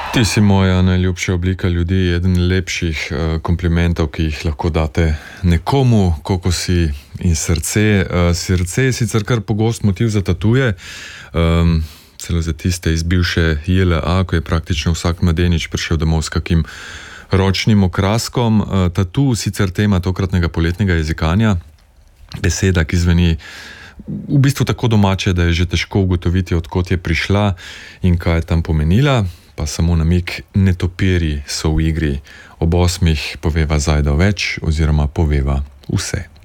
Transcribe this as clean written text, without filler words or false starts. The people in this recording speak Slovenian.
Ti si moja najljubša oblika ljudi, eden lepših komplimentov, ki jih lahko date nekomu, kokosi in srce. Srce je sicer kar pogost motiv za tatuje, celo za tiste iz bivše JLA, ko je praktično vsak mladenič prišel domov s kakim ročnim okraskom. Tatu sicer tema tokratnega poletnega jezikanja, beseda, ki zveni v bistvu tako domače, da je že težko ugotoviti, od kod je prišla in kaj je tam pomenila. Pa samo namig, netopirji so v igri. Ob 8 poveva Zajda več oziroma poveva vse.